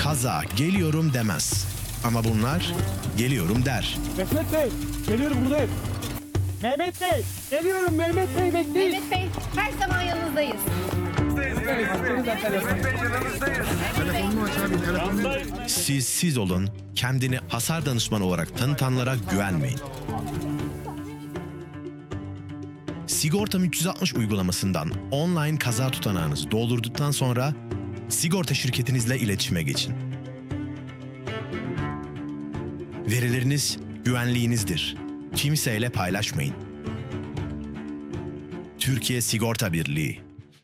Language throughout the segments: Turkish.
Haza geliyorum demez. Ama bunlar geliyorum der. Mehmet Bey, geliyorum buradayım. Mehmet Bey, geliyorum Mehmet Bey, bekleyin. Mehmet Bey, her zaman yanınızdayız. Siz olun, kendini hasar danışmanı olarak tanıtanlara güvenmeyin. Sigortam 360 uygulamasından online kaza tutanağınızı doldurduktan sonra sigorta şirketinizle iletişime geçin. Verileriniz güvenliğinizdir. Kimseyle paylaşmayın. Türkiye Sigorta Birliği.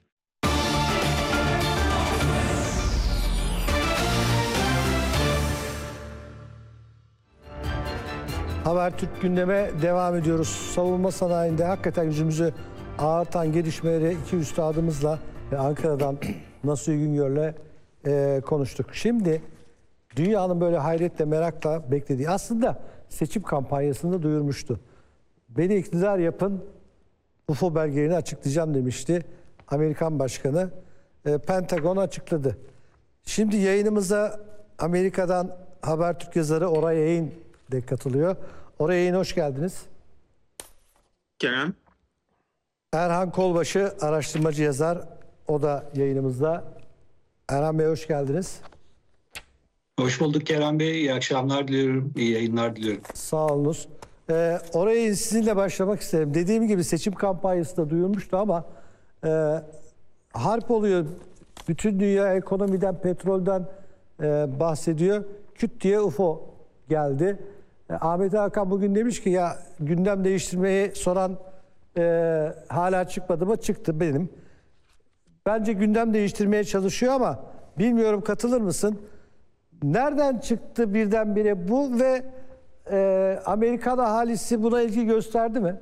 Habertürk gündeme devam ediyoruz. Savunma sanayinde hakikaten yüzümüzü ağartan gelişmeleri iki üstadımızla ve Ankara'dan Nasuh Güngör'le konuştuk. Şimdi dünyanın böyle hayretle, merakla beklediği, aslında seçim kampanyasında duyurmuştu. Beni iktidar yapın, UFO belgelerini açıklayacağım demişti Amerikan Başkanı. Pentagon açıkladı. Şimdi yayınımıza Amerika'dan Habertürk yazarı Oray Yayın de katılıyor. Oray Yayın, hoş geldiniz. Kerem. Erhan Kolbaşı, araştırmacı yazar. O da yayınımızda. Erhan Bey, hoş geldiniz. Hoş bulduk Kerem Bey. İyi akşamlar diliyorum. İyi yayınlar diliyorum. Sağ olunuz. Orayı sizinle başlamak isterim. Dediğim gibi seçim kampanyası da duyurmuştu ama harp oluyor. Bütün dünya ekonomiden, petrolden bahsediyor. Küt diye UFO geldi. Ahmet Hakan bugün demiş ki ya gündem değiştirmeyi soran hala çıkmadı mı? Çıktı benim. Bence gündem değiştirmeye çalışıyor ama bilmiyorum, katılır mısın? Nereden çıktı birdenbire bu ve Amerikan ahalisi buna ilgi gösterdi mi?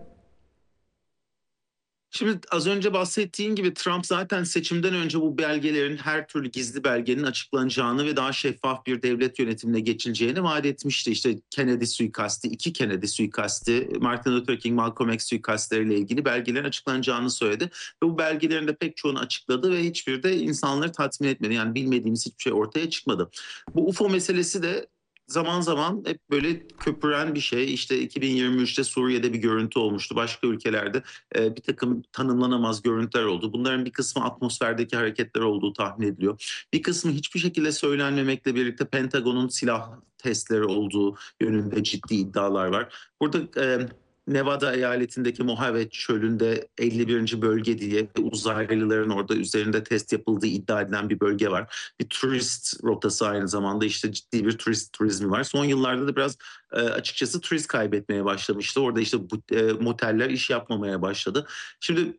Şimdi az önce bahsettiğin gibi Trump zaten seçimden önce bu belgelerin, her türlü gizli belgenin açıklanacağını ve daha şeffaf bir devlet yönetimine geçileceğini vaat etmişti. İşte Kennedy suikasti, 2 Kennedy suikasti, Martin Luther King, Malcolm X suikastleriyle ilgili belgelerin açıklanacağını söyledi. Ve bu belgelerin de pek çoğunu açıkladı ve hiçbiri de insanları tatmin etmedi. Yani bilmediğimiz hiçbir şey ortaya çıkmadı. Bu UFO meselesi de zaman zaman hep böyle köpüren bir şey. İşte 2023'te Suriye'de bir görüntü olmuştu. Başka ülkelerde bir takım tanımlanamaz görüntüler oldu. Bunların bir kısmı atmosferdeki hareketler olduğu tahmin ediliyor. Bir kısmı hiçbir şekilde söylenmemekle birlikte Pentagon'un silah testleri olduğu yönünde ciddi iddialar var. Burada Nevada eyaletindeki Mojave çölünde 51. bölge diye uzaylıların orada üzerinde test yapıldığı iddia edilen bir bölge var. Bir turist rotası, aynı zamanda işte ciddi bir turist turizmi var. Son yıllarda da biraz açıkçası turist kaybetmeye başlamıştı. Orada işte moteller iş yapmamaya başladı. Şimdi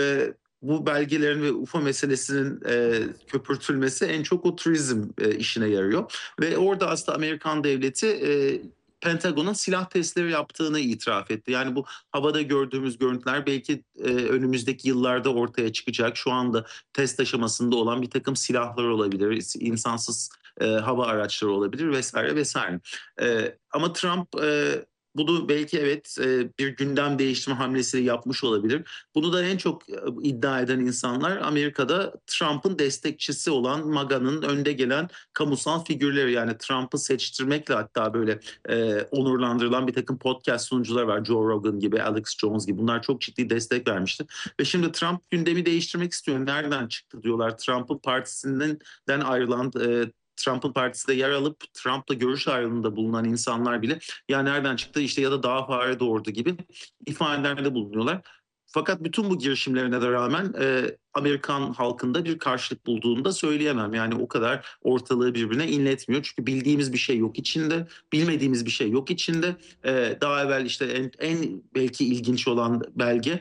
bu belgelerin ve UFO meselesinin köpürtülmesi en çok o turizm işine yarıyor. Ve orada aslında Amerikan devleti Pentagon'un silah testleri yaptığını itiraf etti. Yani bu havada gördüğümüz görüntüler belki önümüzdeki yıllarda ortaya çıkacak, şu anda test aşamasında olan bir takım silahlar olabilir, insansız hava araçları olabilir vesaire vesaire. Ama Trump bunu belki bir gündem değiştirme hamlesi yapmış olabilir. Bunu da en çok iddia eden insanlar Amerika'da Trump'ın destekçisi olan MAGA'nın önde gelen kamusal figürleri. Yani Trump'ı seçtirmekle hatta böyle onurlandırılan bir takım podcast sunucular var. Joe Rogan gibi, Alex Jones gibi. Bunlar çok ciddi destek vermişti. Ve şimdi Trump gündemi değiştirmek istiyor. Nereden çıktı diyorlar. Trump'ın partisinden ayrılan, Trump'ın partisinde yer alıp Trump'la görüş ayrılığında bulunan insanlar bile ya nereden çıktı işte ya da daha fare doğurdu gibi ifadelerde bulunuyorlar. Fakat bütün bu girişimlerine de rağmen Amerikan halkında bir karşılık bulduğunu da söyleyemem. Yani o kadar ortalığı birbirine inletmiyor. Çünkü bildiğimiz bir şey yok içinde, bilmediğimiz bir şey yok içinde. Daha evvel işte en belki ilginç olan belge